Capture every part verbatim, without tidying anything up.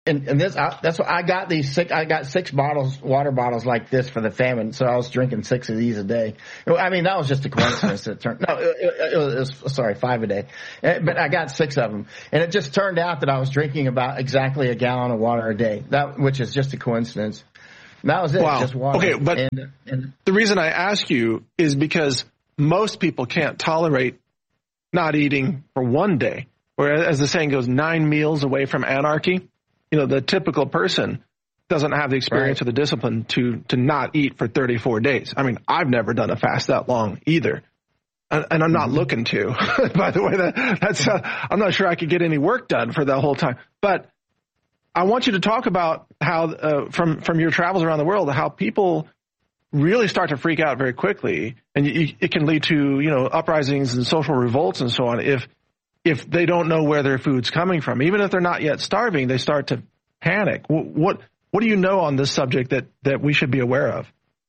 And, and this, I, that's what I got these six, I got six bottles, water bottles like this for the famine. So I was drinking six of these a day. I mean, that was just a coincidence. It turned, no, it, it, it was, sorry, five a day. But I got six of them. And it just turned out that I was drinking about exactly a gallon of water a day, that, which is just a coincidence. And that was it. Wow. Just water. Okay. But and, and, the reason I ask you is because most people can't tolerate not eating for one day, or as the saying goes, nine meals away from anarchy. You know, the typical person doesn't have the experience right. or the discipline to to not eat for thirty-four days. I mean, I've never done a fast that long either, and, and I'm not mm-hmm. looking to. By the way, that, that's uh, I'm not sure I could get any work done for that whole time. But I want you to talk about how, uh, from from your travels around the world, how people really start to freak out very quickly, and you, it can lead to you know uprisings and social revolts and so on if. If they don't know where their food's coming from. Even if they're not yet starving, they start to panic. What what do you know on this subject that, that we should be aware of?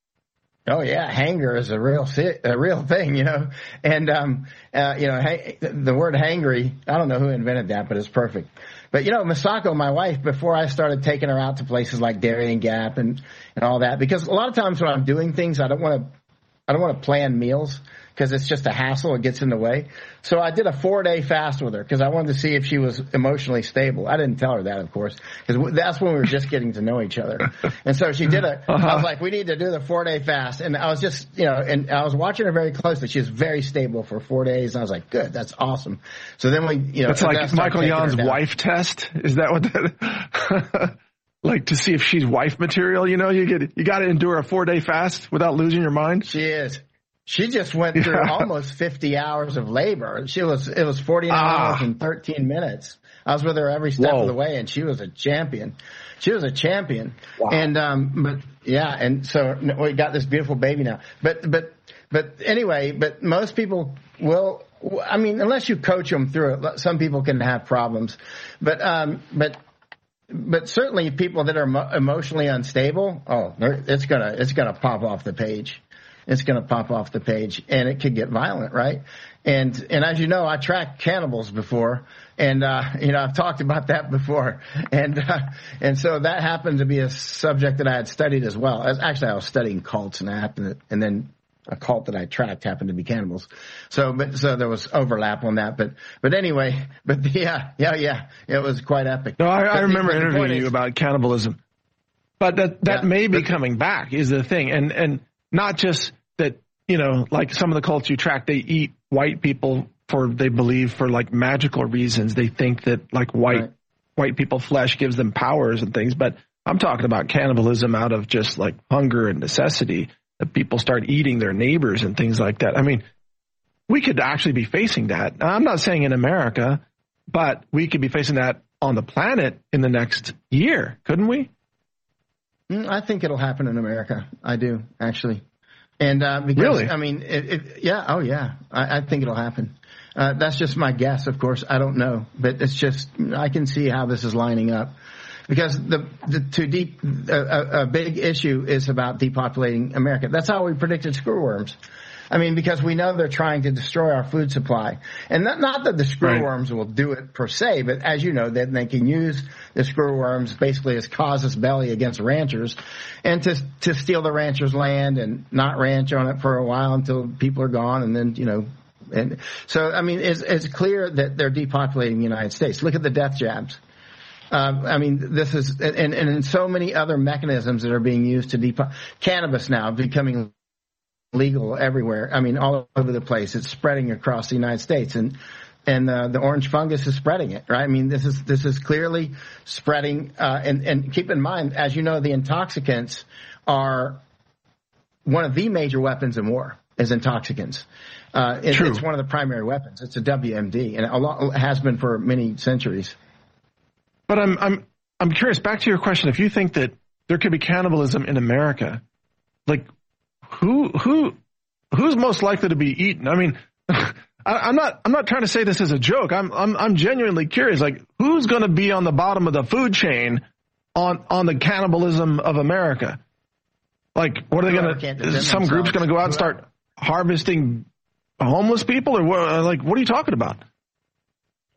Oh yeah, hanger is a real a real thing, you know. And um, uh, you know, ha- the word hangry, I don't know who invented that, but it's perfect. But you know, Misako, my wife, before I started taking her out to places like Darien Gap and and all that, because a lot of times when I'm doing things, I don't want to I don't want to plan meals, because it's just a hassle. It gets in the way. So I did a four-day fast with her because I wanted to see if she was emotionally stable. I didn't tell her that, of course, because that's when we were just getting to know each other. And so she did it. Uh-huh. I was like, we need to do the four-day fast. And I was just, you know, and I was watching her very closely. She was very stable for four days. And I was like, good, that's awesome. So then we, you know. It's like Michael Yon's wife test. Is that what that like to see if she's wife material, you know, you get, you got to endure a four-day fast without losing your mind? She is. She just went through yeah. almost fifty hours of labor. She was, it was forty-nine ah. hours and thirteen minutes. I was with her every step Whoa. of the way, and she was a champion. She was a champion. Wow. And, um, but yeah, and so we got this beautiful baby now. But, but, but anyway, but most people will, I mean, unless you coach them through it, some people can have problems. But, um, but, but certainly people that are mo- emotionally unstable, oh, it's gonna, it's gonna pop off the page. It's going to pop off the page, and it could get violent, right? And and as you know, I tracked cannibals before, and uh, you know I've talked about that before, and uh, and so that happened to be a subject that I had studied as well. As, actually, I was studying cults, and I happened, to, and then a cult that I tracked happened to be cannibals. So, but so there was overlap on that, but but anyway, but yeah, yeah, yeah, it was quite epic. No, I, I the, remember interviewing you about cannibalism, but that that yeah, may be but, coming back is the thing, and and. Not just that, you know, like some of the cults you track, they eat white people for, they believe for like magical reasons. They think that like white, right. white people flesh gives them powers and things. But I'm talking about cannibalism out of just like hunger and necessity, that people start eating their neighbors and things like that. I mean, we could actually be facing that. Now, I'm not saying in America, but we could be facing that on the planet in the next year, couldn't we? I think it'll happen in America. I do, actually. And uh, because, really? I mean, it, it, yeah, oh, yeah. I, I think it'll happen. Uh, that's just my guess, of course. I don't know. But it's just, I can see how this is lining up. Because the, the too deep, a, a big issue is about depopulating America. That's how we predicted screwworms. I mean, because we know they're trying to destroy our food supply. And not, not that the screwworms right. will do it per se, but as you know, then they can use the screwworms basically as casus belli against ranchers and to to steal the ranchers' land and not ranch on it for a while until people are gone. And then, you know, and so, I mean, it's, it's clear that they're depopulating the United States. Look at the death jabs. Uh, I mean, this is, and, and in so many other mechanisms that are being used to depopulate. Cannabis now becoming legal everywhere. I mean, all over the place. It's spreading across the United States, and and uh, the orange fungus is spreading it. Right? I mean, this is this is clearly spreading. Uh, and and keep in mind, as you know, the intoxicants are one of the major weapons in war. Is intoxicants. Uh, it, it's one of the primary weapons. It's a W M D, and a lot has been for many centuries. But I'm I'm I'm curious. Back to your question, if you think that there could be cannibalism in America, like. Who who who's most likely to be eaten? I mean, I, I'm not I'm not trying to say this as a joke. I'm I'm I'm genuinely curious. Like, who's going to be on the bottom of the food chain on on the cannibalism of America? Like, what are they going to? Is some group's going to go out and start harvesting homeless people, or what? Like, what are you talking about?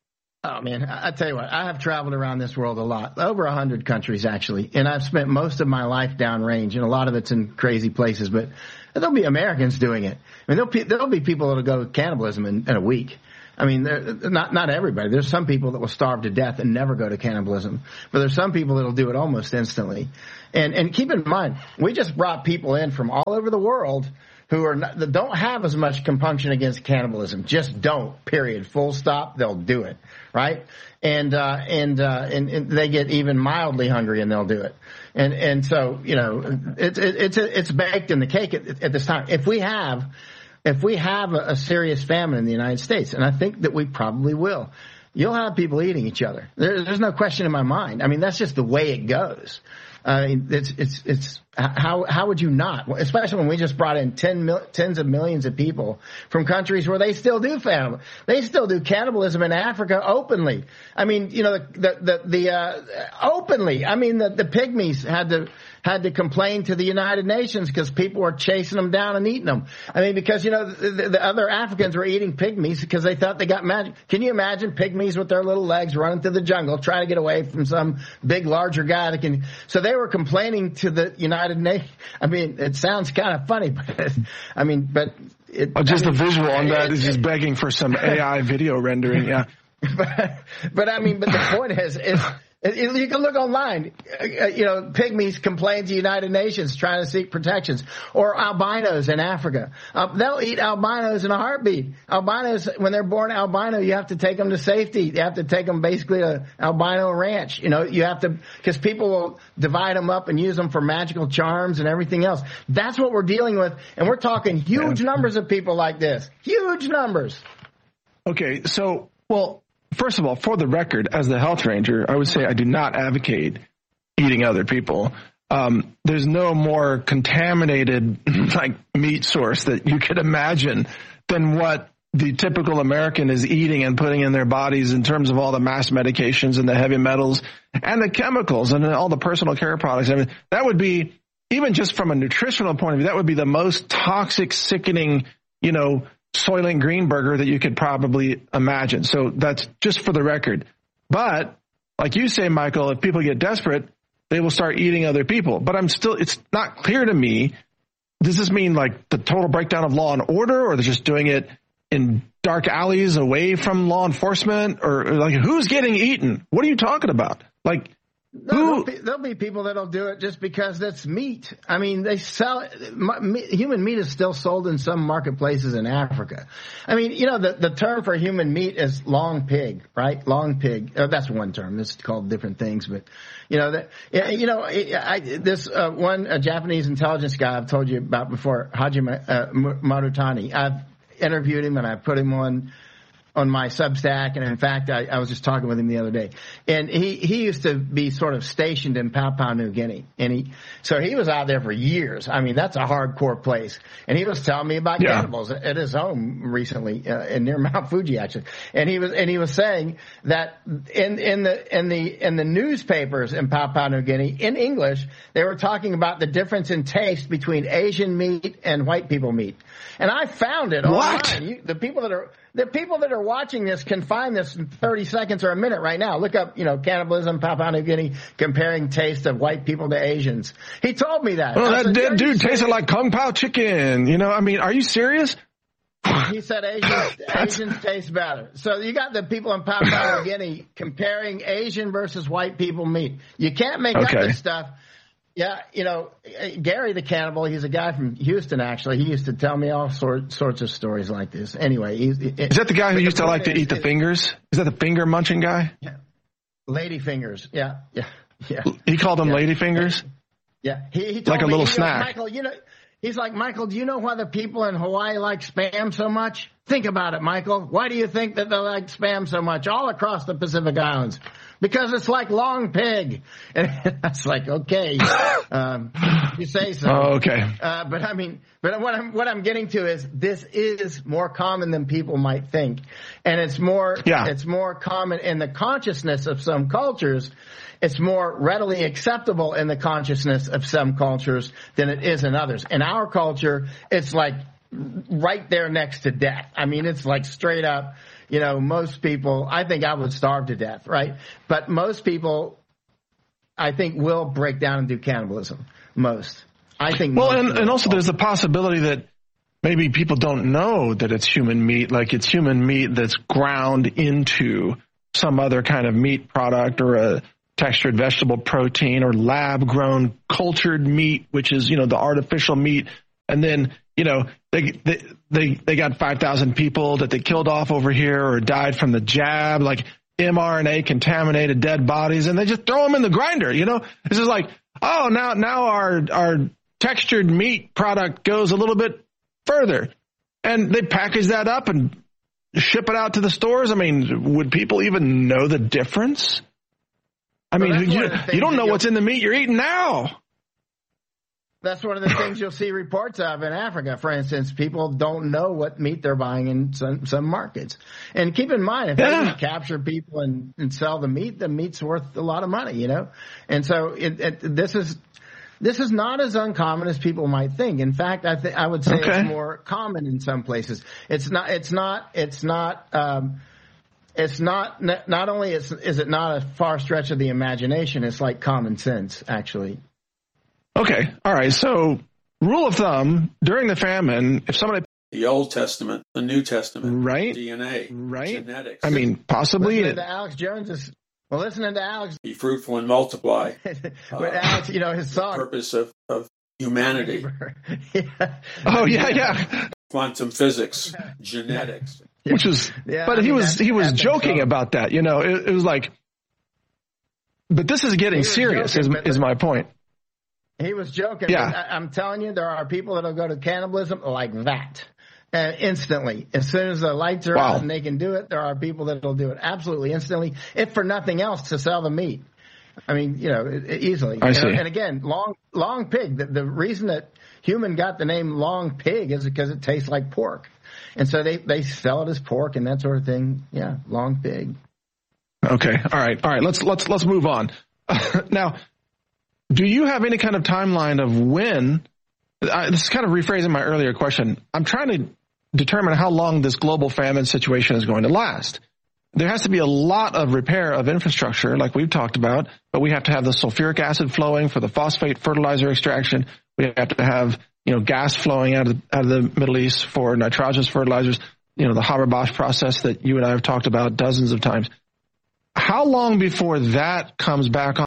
Oh, man, I, I tell you what, I have traveled around this world a lot, over a hundred countries, actually, and I've spent most of my life downrange, and a lot of it's in crazy places, but there'll be Americans doing it. I mean, there'll be, there'll be people that'll go cannibalism in, in a week. I mean, not not everybody. There's some people that will starve to death and never go to cannibalism, but there's some people that'll do it almost instantly. And and keep in mind, we just brought people in from all over the world who are not, that don't have as much compunction against cannibalism. Just don't. Period. Full stop. They'll do it. Right. And uh, and, uh, and and they get even mildly hungry and they'll do it. And and so you know it's it, it's it's baked in the cake at, at this time. If we have. If we have a, a serious famine in the United States, and I think that we probably will, you'll have people eating each other. There, there's no question in my mind. I mean, that's just the way it goes. Uh, it's, it's, it's, how, how would you not? Especially when we just brought in ten mil, tens of millions of people from countries where they still do famine. They still do cannibalism in Africa openly. I mean, you know, the, the, the, the uh, openly. I mean, the, the pygmies had to, had to complain to the United Nations because people were chasing them down and eating them. I mean, because, you know, the, the other Africans were eating pygmies because they thought they got magic. Can you imagine pygmies with their little legs running through the jungle trying to get away from some big, larger guy that can, so they were complaining to the United Nations. I mean, it sounds kind of funny, but I mean, but it, oh, just I mean, the visual on that it, is just begging for some A I video rendering. Yeah. But, but I mean, but the point is, is you can look online, you know, pygmies complain to the United Nations trying to seek protections, or albinos in Africa. Uh, they'll eat albinos in a heartbeat. Albinos, when they're born albino, you have to take them to safety. You have to take them basically to albino ranch. You know, you have to, because people will divide them up and use them for magical charms and everything else. That's what we're dealing with. And we're talking huge yeah. numbers of people like this. Huge numbers. Okay, so, well, first of all, for the record, as the health ranger, I would say I do not advocate eating other people. Um, there's no more contaminated like meat source that you could imagine than what the typical American is eating and putting in their bodies in terms of all the mass medications and the heavy metals and the chemicals and all the personal care products. I mean, that would be, even just from a nutritional point of view, that would be the most toxic, sickening, you know, Soylent Green burger that you could probably imagine. So that's just for the record. But like you say, Michael, if people get desperate, they will start eating other people. But I'm still, it's not clear to me. Does this mean like the total breakdown of law and order, or they're just doing it in dark alleys away from law enforcement, or, or like who's getting eaten? What are you talking about? Like, No, there'll be, there'll be people that'll do it just because that's meat. I mean, they sell it. Human meat is still sold in some marketplaces in Africa. I mean, you know, the, the term for human meat is long pig, right? Long pig. Oh, that's one term. It's called different things, but you know that. You know, I, this uh, one a Japanese intelligence guy I've told you about before, Hajime uh, Marutani. I've interviewed him and I put him on. on my Substack, and in fact, I, I was just talking with him the other day. And he, he used to be sort of stationed in Papua New Guinea. And he, so he was out there for years. I mean, that's a hardcore place. And he was telling me about yeah. cannibals at his home recently, uh, in near Mount Fuji, actually. And he was, and he was saying that in, in the, in the, in the newspapers in Papua New Guinea, in English, they were talking about the difference in taste between Asian meat and white people meat. And I found it what? online. You, the people that are, the people that are watching this can find this in thirty seconds or a minute right now. Look up, you know, cannibalism, Papua New Guinea, comparing taste of white people to Asians. He told me that. Well, that said, dead dude tasted like Kung Pao chicken. You know, I mean, are you serious? He said Asians, Asians taste better. So you got the people in Papua New Guinea comparing Asian versus white people meat. You can't make okay. up this stuff. Yeah, you know, Gary the Cannibal, he's a guy from Houston, actually. He used to tell me all sort, sorts of stories like this. Anyway. He's, is that the guy who used to like to eat the fingers? Is that the finger munching guy? Yeah. Lady fingers. Yeah, yeah, yeah. He called them yeah. lady fingers? Yeah. He, he told like a me, little he snack. Goes, Michael, you know, he's like, Michael, do you know why the people in Hawaii like Spam so much? Think about it, Michael. Why do you think that they like Spam so much all across the Pacific Islands? Because it's like long pig. And that's like, okay, um, you say so. Oh, okay. Uh, but I mean, but what I'm, what I'm getting to is this is more common than people might think. And it's more, yeah. it's more common in the consciousness of some cultures. It's more readily acceptable in the consciousness of some cultures than it is in others. In our culture, it's like right there next to death. I mean, it's like straight up. you know, most people, I think I would starve to death, right? But most people, I think, will break down and do cannibalism. Most. I think. Well, and, and also there's the possibility that maybe people don't know that it's human meat, like it's human meat that's ground into some other kind of meat product or a textured vegetable protein or lab grown cultured meat, which is, you know, the artificial meat. And then, you know, they they they, they got five thousand people that they killed off over here or died from the jab, like mRNA contaminated dead bodies, and they just throw them in the grinder. You know, it's just like, oh, now now our our textured meat product goes a little bit further, and they package that up and ship it out to the stores. I mean, would people even know the difference? I well, mean, you, you don't know what's in the meat you're eating now. That's one of the things you'll see reports of in Africa, for instance. People don't know what meat they're buying in some, some markets. And keep in mind, if yeah. they capture people and, and sell the meat, the meat's worth a lot of money, you know? And so it, it, this is this is not as uncommon as people might think. In fact, I, th- I would say okay. it's more common in some places. It's not, it's not, it's not, um, it's not, not only is, is it not a far stretch of the imagination, it's like common sense, actually. Okay. All right. So rule of thumb, during the famine, if somebody... The Old Testament, the New Testament, right? D N A, right? genetics. I mean, possibly... Listening to Alex Jones is... Well, listening to Alex... Be fruitful and multiply. uh, Alex, you know, his song... The purpose of, of humanity. yeah. Oh, yeah, yeah. Quantum physics, genetics. Yeah. Which was... Yeah, but I he mean, was he was joking about that, you know. It, it was like... But this is getting serious, joking, is, is my point. He was joking. Yeah. I, I'm telling you, there are people that will go to cannibalism like that. And instantly. As soon as the lights are wow. out and they can do it, there are people that will do it absolutely instantly, if for nothing else, to sell the meat. I mean, you know, easily. I and, see. and again, long long pig, the, the reason that human got the name long pig is because it tastes like pork. And so they, they sell it as pork and that sort of thing. Yeah, long pig. Okay. All right. All right. Let's let's let's move on. Now, do you have any kind of timeline of when, I, this is kind of rephrasing my earlier question, I'm trying to determine how long this global famine situation is going to last. There has to be a lot of repair of infrastructure, like we've talked about, but we have to have the sulfuric acid flowing for the phosphate fertilizer extraction. We have to have, you know, gas flowing out of, out of the Middle East for nitrogenous fertilizers, you know, the Haber-Bosch process that you and I have talked about dozens of times. How long before that comes back